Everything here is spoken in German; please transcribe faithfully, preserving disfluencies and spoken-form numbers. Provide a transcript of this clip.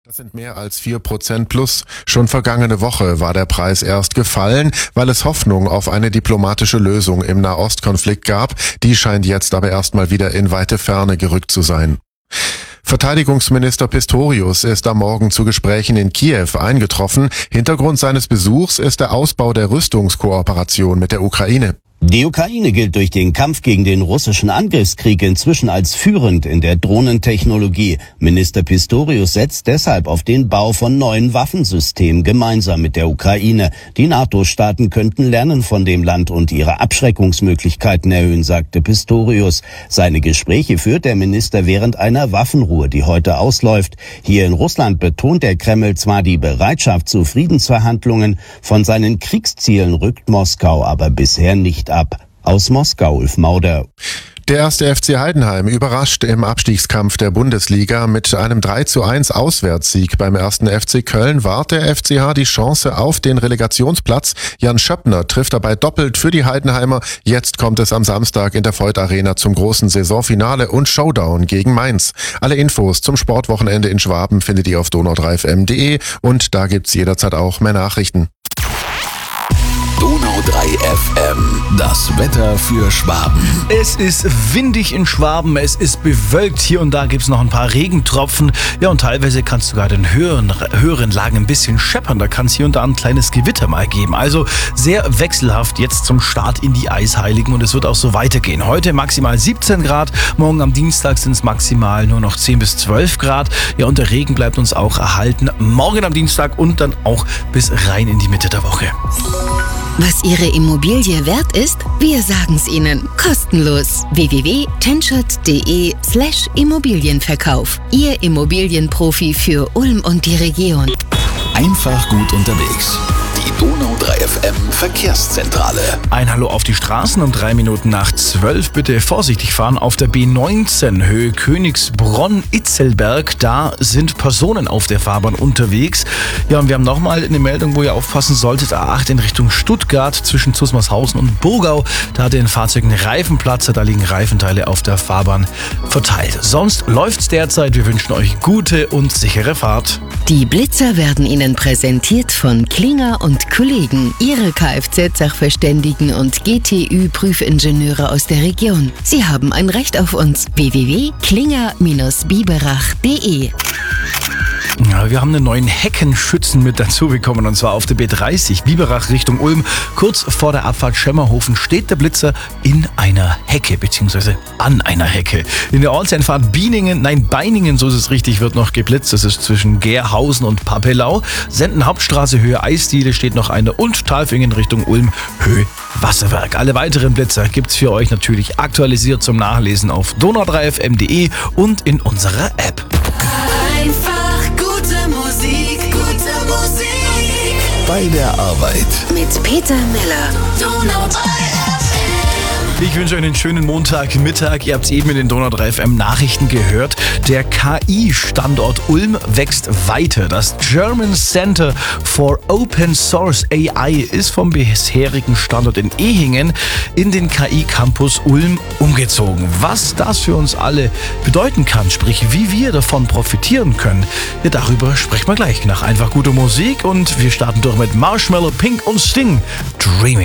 Das sind mehr als vier Prozent plus. Schon vergangene Woche war der Preis erst gefallen, weil es Hoffnung auf eine diplomatische Lösung im Nahostkonflikt gab. Die scheint jetzt aber erstmal wieder in weite Ferne gerückt zu sein. Verteidigungsminister Pistorius ist am Morgen zu Gesprächen in Kiew eingetroffen. Hintergrund seines Besuchs ist der Ausbau der Rüstungskooperation mit der Ukraine. Die Ukraine gilt durch den Kampf gegen den russischen Angriffskrieg inzwischen als führend in der Drohnentechnologie. Minister Pistorius setzt deshalb auf den Bau von neuen Waffensystemen gemeinsam mit der Ukraine. Die NATO-Staaten könnten lernen von dem Land und ihre Abschreckungsmöglichkeiten erhöhen, sagte Pistorius. Seine Gespräche führt der Minister während einer Waffenruhe, die heute ausläuft. Hier in Russland betont der Kreml zwar die Bereitschaft zu Friedensverhandlungen, von seinen Kriegszielen rückt Moskau aber bisher nicht ab. Aus Moskau, Ulf Mauder. Der erste F C Heidenheim überrascht im Abstiegskampf der Bundesliga. Mit einem drei zu eins Auswärtssieg beim ersten F C Köln wahrt der F C H die Chance auf den Relegationsplatz. Jan Schöppner trifft dabei doppelt für die Heidenheimer. Jetzt kommt es am Samstag in der Voith Arena zum großen Saisonfinale und Showdown gegen Mainz. Alle Infos zum Sportwochenende in Schwaben findet ihr auf donau drei f m punkt de und da gibt's jederzeit auch mehr Nachrichten. Donau drei F M, das Wetter für Schwaben. Es ist windig in Schwaben, es ist bewölkt, hier und da gibt es noch ein paar Regentropfen. Ja, und teilweise kannst du sogar den höheren, höheren Lagen ein bisschen scheppern, da kann es hier und da ein kleines Gewitter mal geben. Also sehr wechselhaft jetzt zum Start in die Eisheiligen und es wird auch so weitergehen. Heute maximal siebzehn Grad, morgen am Dienstag sind es maximal nur noch zehn bis zwölf Grad. Ja, und der Regen bleibt uns auch erhalten, morgen am Dienstag und dann auch bis rein in die Mitte der Woche. Was Ihre Immobilie wert ist? Wir sagen's Ihnen. Kostenlos. w w w punkt tenschert punkt de slash Immobilienverkauf. Ihr Immobilienprofi für Ulm und die Region. Einfach gut unterwegs. Die Donau drei F M Verkehrszentrale. Ein Hallo auf die Straßen um drei Minuten nach zwölf. Bitte vorsichtig fahren auf der B neunzehn Höhe Königsbronn-Itzelberg. Da sind Personen auf der Fahrbahn unterwegs. Ja, und wir haben nochmal eine Meldung, wo ihr aufpassen solltet. A acht in Richtung Stuttgart zwischen Zusmarshausen und Burgau. Da hat ihr ein Fahrzeug einen Reifenplatzer. Da liegen Reifenteile auf der Fahrbahn verteilt. Sonst läuft's derzeit. Wir wünschen euch gute und sichere Fahrt. Die Blitzer werden Ihnen präsentiert von Klinger und Kollegen, Ihre Kfz-Sachverständigen und G T Ü-Prüfingenieure aus der Region. Sie haben ein Recht auf uns. w w w punkt klinger Bindestrich biberach punkt de. Ja, wir haben einen neuen Heckenschützen mit dazu bekommen und zwar auf der B dreißig Biberach Richtung Ulm. Kurz vor der Abfahrt Schemmerhofen steht der Blitzer in einer Hecke bzw. an einer Hecke. In der Ortseinfahrt Bieningen, nein Beiningen, so ist es richtig, wird noch geblitzt. Das ist zwischen Gerhausen und Papelau. Senden Hauptstraße Höhe Eisdiele steht noch eine und Talfingen Richtung Ulm Höhe Wasserwerk. Alle weiteren Blitzer gibt's für euch natürlich aktualisiert zum Nachlesen auf donau drei f m punkt de und in unserer App. Einfach gute Musik, gute Musik. Bei der Arbeit. Mit Peter Miller. Donau drei F M. Ich wünsche euch einen schönen Montagmittag. Ihr habt es eben in den Donau drei F M Nachrichten gehört. Der K I-Standort Ulm wächst weiter. Das German Center for Open Source A I ist vom bisherigen Standort in Ehingen in den K I-Campus Ulm umgezogen. Was das für uns alle bedeuten kann, sprich wie wir davon profitieren können, ja, darüber sprechen wir gleich nach einfach guter Musik und wir starten durch mit Marshmallow, Pink und Sting. Dreaming.